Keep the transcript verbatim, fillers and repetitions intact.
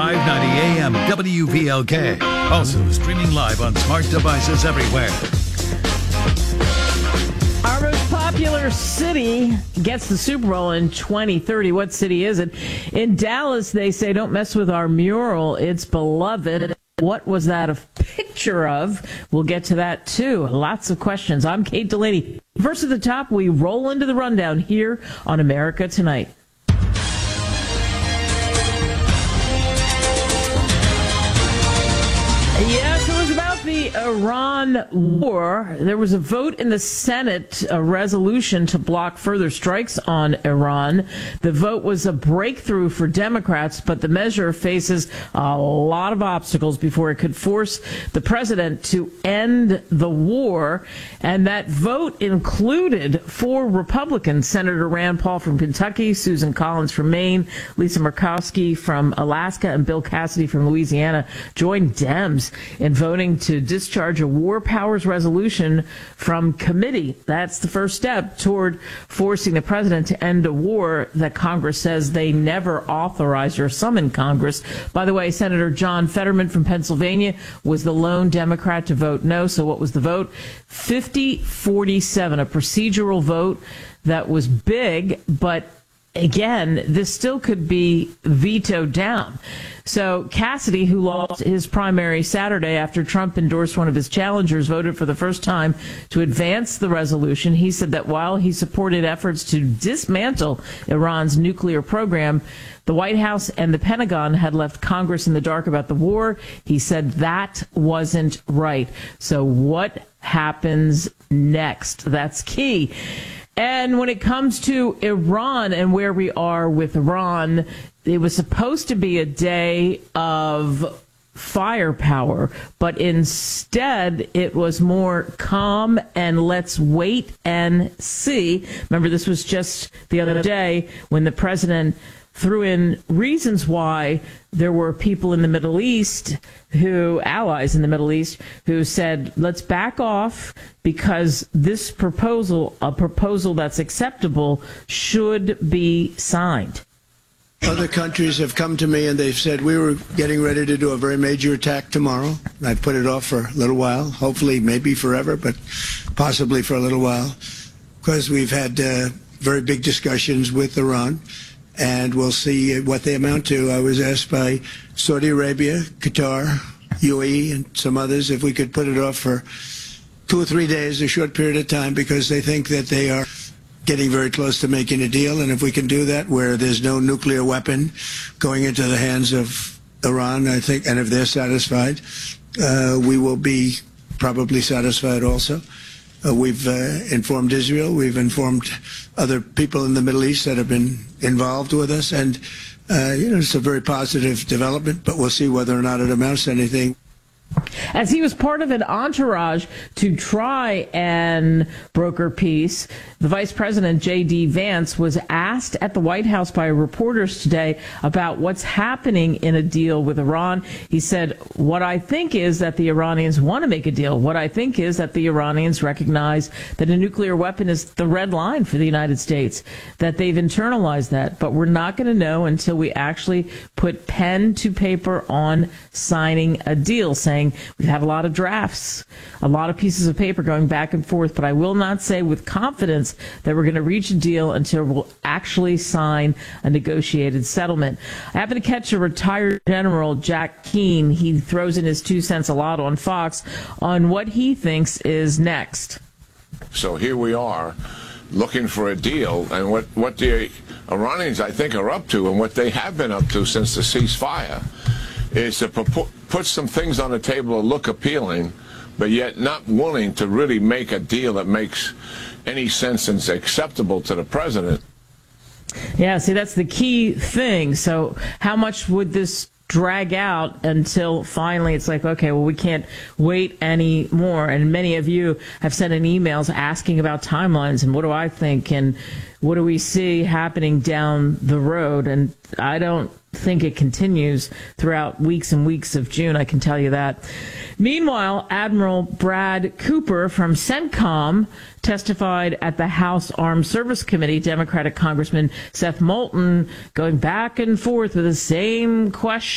five ninety A M W V L K. Also streaming live on smart devices everywhere. Our most popular city gets the Super Bowl in twenty thirty. What city is it? In Dallas, they say, don't mess with our mural. It's beloved. What was that a picture of? We'll get to that, too. Lots of questions. I'm Kate Delaney. First at the top, we roll into the rundown here on America Tonight. Yes, it was about the Iran war. There was a vote in the Senate, a resolution to block further strikes on Iran. The vote was a breakthrough for Democrats, but the measure faces a lot of obstacles before it could force the president to end the war. And that vote included four Republicans: Senator Rand Paul from Kentucky, Susan Collins from Maine, Lisa Murkowski from Alaska, and Bill Cassidy from Louisiana joined Dems in voting to discharge a war powers resolution from committee. That's the first step toward forcing the president to end a war that Congress says they never authorized or summoned Congress. By the way, Senator John Fetterman from Pennsylvania was the lone Democrat to vote no. So what was the vote? fifty forty-seven, a procedural vote that was big, but again, this still could be vetoed down. So Cassidy, who lost his primary Saturday after Trump endorsed one of his challengers, voted for the first time to advance the resolution. He said that while he supported efforts to dismantle Iran's nuclear program, the White House and the Pentagon had left Congress in the dark about the war. He said that wasn't right. So what happens next? That's key. And when it comes to Iran and where we are with Iran, it was supposed to be a day of firepower, but instead it was more calm and let's wait and see. Remember, this was just the other day when the president threw in reasons why there were people in the Middle East who, allies in the Middle East, who said, let's back off because this proposal, a proposal that's acceptable, should be signed. Other countries have come to me and they've said we were getting ready to do a very major attack tomorrow. I've put it off for a little while, hopefully maybe forever, but possibly for a little while, because we've had uh, very big discussions with Iran. And we'll see what they amount to. I was asked by Saudi Arabia, Qatar, U A E, and some others if we could put it off for two or three days, a short period of time, because they think that they are getting very close to making a deal. And if we can do that where there's no nuclear weapon going into the hands of Iran, I think, and if they're satisfied, uh, we will be probably satisfied also. Uh, we've uh, informed Israel. We've informed other people in the Middle East that have been involved with us. And, uh, you know, it's a very positive development, but we'll see whether or not it amounts to anything. As he was part of an entourage to try and broker peace, the Vice President, J D. Vance, was asked at the White House by reporters today about what's happening in a deal with Iran. He said, what I think is that the Iranians want to make a deal. What I think is that the Iranians recognize that a nuclear weapon is the red line for the United States, that they've internalized that. But we're not going to know until we actually put pen to paper on signing a deal, saying we've had a lot of drafts, a lot of pieces of paper going back and forth, but I will not say with confidence that we're going to reach a deal until we'll actually sign a negotiated settlement. I happened to catch a retired General, Jack Keane. He throws in his two cents a lot on Fox on what he thinks is next. So here we are looking for a deal, and what, what the Iranians, I think, are up to and what they have been up to since the ceasefire is to put some things on the table that look appealing, but yet not willing to really make a deal that makes any sense and is acceptable to the president. Yeah, see, that's the key thing. So how much would this drag out until finally it's like, okay, well, we can't wait anymore? And many of you have sent in emails asking about timelines and what do I think and what do we see happening down the road? And I don't think it continues throughout weeks and weeks of June, I can tell you that. Meanwhile, Admiral Brad Cooper from CENTCOM testified at the House Armed Service Committee. Democratic Congressman Seth Moulton going back and forth with the same question.